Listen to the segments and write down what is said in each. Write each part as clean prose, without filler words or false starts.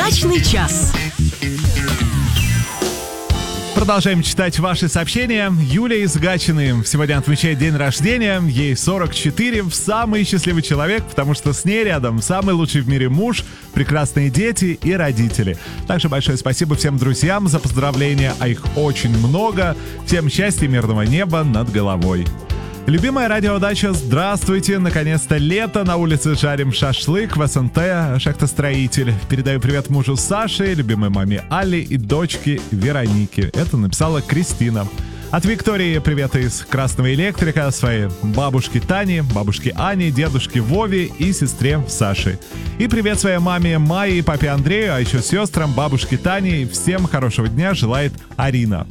Дачный час. Продолжаем читать ваши сообщения. Юлия из Гатчины сегодня отмечает день рождения. Ей 44. Самый счастливый человек, потому что с ней рядом самый лучший в мире муж, прекрасные дети и родители. Также большое спасибо всем друзьям за поздравления, а их очень много. Всем счастья и мирного неба над головой. Любимая радиодача, здравствуйте! Наконец-то лето, на улице жарим шашлык в СНТ «Шахтостроитель». Передаю привет мужу Саше, любимой маме Алле и дочке Веронике. Это написала Кристина. От Виктории привет из Красного Электрика, своей бабушке Тане, бабушке Ане, дедушке Вове и сестре Саше. И привет своей маме Майе и папе Андрею, а еще сестрам, бабушке Тане. И всем хорошего дня желает Арина.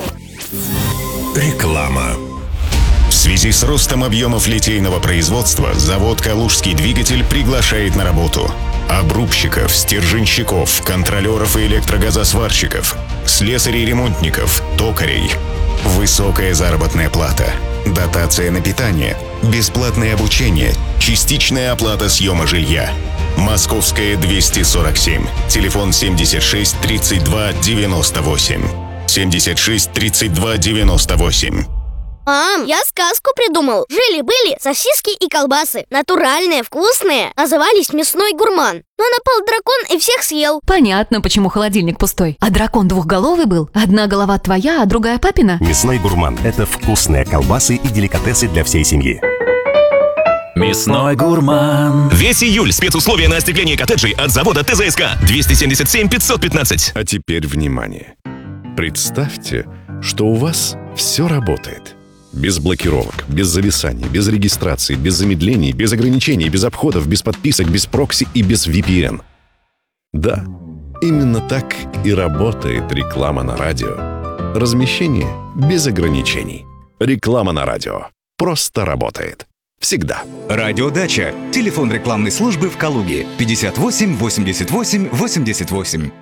Реклама. В связи с ростом объемов литейного производства завод «Калужский двигатель» приглашает на работу обрубщиков, стерженщиков, контролеров и электрогазосварщиков, слесарей-ремонтников, токарей. Высокая заработная плата, дотация на питание, бесплатное обучение, частичная оплата съема жилья. Московская 247, телефон 76 32 98. 76 32 98. Мам, я сказку придумал. Жили-были сосиски и колбасы. Натуральные, вкусные. Назывались «Мясной гурман». Но напал дракон и всех съел. Понятно, почему холодильник пустой. А дракон двухголовый был? Одна голова твоя, а другая папина? Мясной гурман – это вкусные колбасы и деликатесы для всей семьи. Мясной гурман. Весь июль спецусловия на остекление коттеджей от завода ТЗСК. 277 515. А теперь внимание. Представьте, что у вас все работает. Без блокировок, без зависаний, без регистрации, без замедлений, без ограничений, без обходов, без подписок, без прокси и без VPN. Да, именно так и работает реклама на радио. Размещение без ограничений. Реклама на радио. Просто работает. Всегда. Радиодача. Телефон рекламной службы в Калуге. 58 88 88.